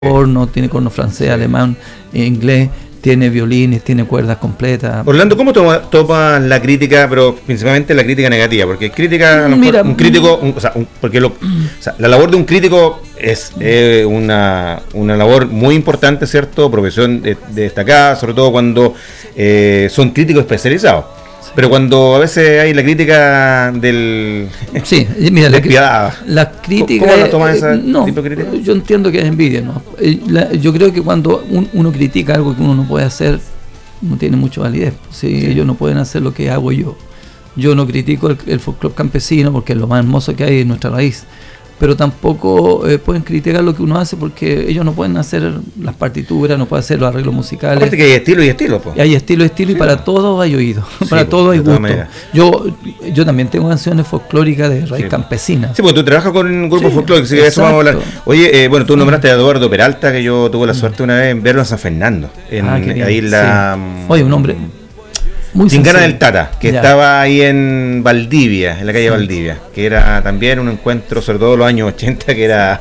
corno, tiene corno francés, alemán, inglés, tiene violines, tiene cuerdas completas. Orlando, ¿cómo tomas la crítica, pero principalmente la crítica negativa? Porque crítica, Mira, un crítico, la labor de un crítico es una labor muy importante, ¿cierto? Profesión destacada, sobre todo cuando son críticos especializados. Pero cuando a veces hay la crítica del... Sí, mira, la crítica... ¿Cómo la tomas esa no, tipo de crítica? Yo entiendo que es envidia, ¿no? Yo creo que cuando uno critica algo que uno no puede hacer, no tiene mucha validez. ¿Sí? Ellos no pueden hacer lo que hago yo. Yo no critico el folclore campesino porque es lo más hermoso que hay en nuestra raíz. Pero tampoco pueden criticar lo que uno hace porque ellos no pueden hacer las partituras, no pueden hacer los arreglos musicales. Aparte que hay estilo y estilo, pues. Hay estilo y estilo, sí, y para todo hay oído, para todo hay gusto. Yo también tengo canciones folclóricas de raíz campesina. Sí, porque tú trabajas con un grupo folclórico, así que de eso vamos a hablar. Oye, bueno, tú nombraste a Eduardo Peralta, que yo tuve la suerte una vez en verlo en San Fernando. Ahí en la... Oye, un hombre... Chingana del Tata, que estaba ahí en Valdivia, en la calle Valdivia, que era también un encuentro, sobre todo en los años 80, que era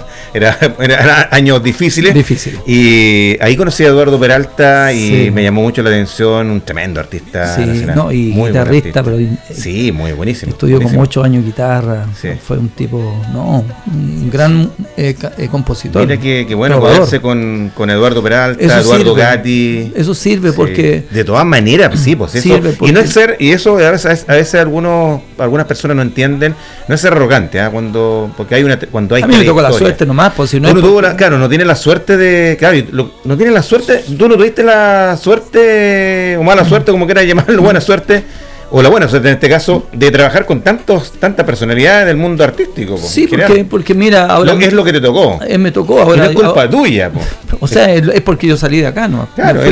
años difíciles. Y ahí conocí a Eduardo Peralta y me llamó mucho la atención, un tremendo artista nacional. No, y muy guitarrista, pero sí, muy buenísimo. Estudió como 8 años guitarra, fue un tipo, un gran compositor. Mira que bueno poderse con Eduardo Peralta, eso Eduardo Gatti. Eso sirve porque... De todas maneras, sí, pues eso. Y no es ser, y eso a veces algunas personas no entienden, no es ser arrogante, porque cuando hay... A mí me tocó la suerte nomás, pues si no claro, no tiene la suerte de... Claro, no tiene la suerte, tú no tuviste la suerte, o mala suerte, como quieras llamarlo, buena suerte, o la buena suerte en este caso, de trabajar con tanta personalidad del mundo artístico. Sí, porque mira, ahora... Es lo que te tocó. Me tocó ahora. Y no es culpa tuya. O sea, es porque yo salí de acá, ¿no? Claro,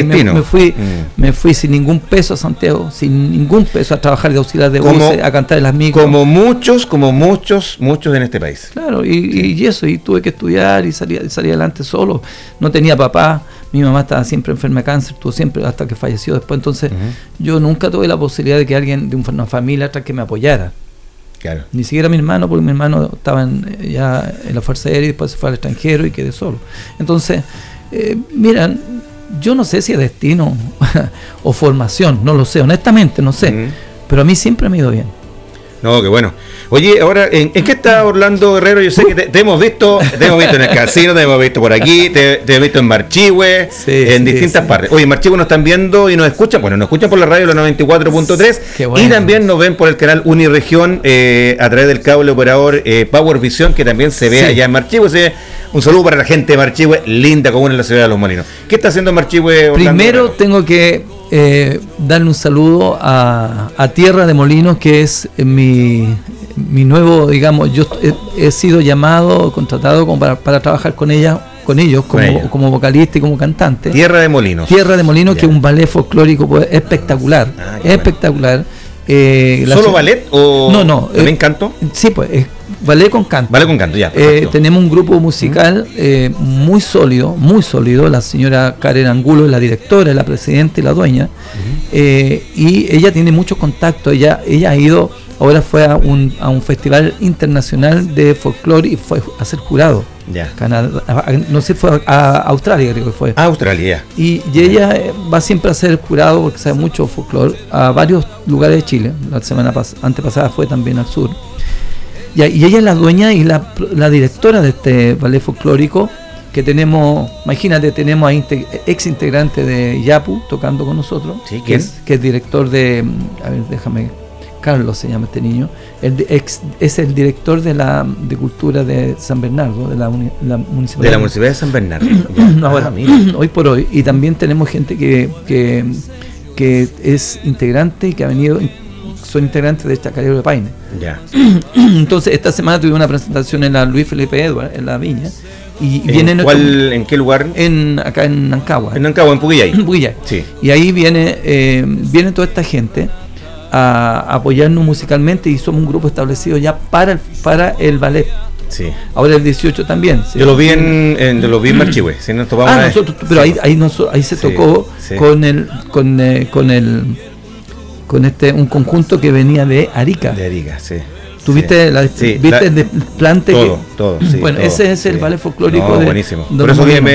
me fui sin ningún peso a Santiago, sin ningún peso a trabajar de auxiliar de buses, a cantar en las micros. Como muchos en este país. Claro, y eso, y tuve que estudiar y salí adelante solo. No tenía papá. Mi mamá estaba siempre enferma de cáncer, estuvo siempre hasta que falleció después. Entonces, yo nunca tuve la posibilidad de que alguien de una familia atrás que me apoyara. Claro. Ni siquiera mi hermano, porque mi hermano estaba ya en la Fuerza Aérea y después se fue al extranjero y quedé solo. Entonces, mira, yo no sé si es destino o formación, no lo sé, honestamente no sé. Pero a mí siempre me ha ido bien. No, qué bueno. Oye, ahora, ¿en qué está Orlando Guerrero? Yo sé que te hemos visto en el casino, te hemos visto por aquí, te hemos visto en Marchihue, en distintas partes. Oye, en Marchihue nos están viendo y nos escuchan, nos escuchan por la radio, la 94.3, bueno. Y también nos ven por el canal Uniregión a través del cable operador Power Vision, que también se ve allá en Marchihue. Un saludo para la gente de Marchihue, linda comuna en la ciudad de Los Molinos. ¿Qué está haciendo Marchihue, Orlando? Primero Guerrero? tengo que darle un saludo a Tierra de Molinos, que es mi nuevo, digamos, yo he sido llamado, contratado como para trabajar con ellos como vocalista y como cantante. Tierra de Molinos, que es un ballet folclórico pues, espectacular, espectacular. ¿Solo ballet o no, también canto? Sí, pues ballet con canto. Ballet con canto, ya. Tenemos un grupo musical muy sólido. La señora Karen Angulo es la directora, es la presidenta y la dueña. Y ella tiene muchos contactos. Ella ha ido, ahora fue a un festival internacional de folclore y fue a ser jurado. Ya. No sé, fue a Australia, creo que fue. Australia. Y ella va siempre a ser jurado porque sabe mucho folclore a varios lugares de Chile. La semana antepasada fue también al sur. Y ella es la dueña y la directora de este ballet folclórico que tenemos, imagínate, tenemos a ex integrante de Yapu tocando con nosotros, ¿sí? que es director de, a ver, déjame, Carlos se llama este niño, es el director de cultura de San Bernardo, de la municipalidad. De la municipalidad de San Bernardo. Ahora, hoy por hoy, y también tenemos gente que es integrante y que ha venido, son integrantes de esta Chacalero de Paine. Ya. Entonces esta semana tuvimos una presentación en la Luis Felipe Edward, en la Viña. ¿En qué lugar? Acá en Nancagua. En Nancagua, en Puquillay. En Puquillay. Sí. Y ahí viene toda esta gente a apoyarnos musicalmente y somos un grupo establecido ya para el ballet. Sí. Ahora el 18 también. ¿sí? Yo lo vi en Marchihue. Si nos topamos pero ahí se tocó con un conjunto que venía de Arica. De Arica, sí. ¿Tuviste viste el desplante? Todo, sí. Bueno, todo, ese es el ballet folclórico buenísimo. de Por eso que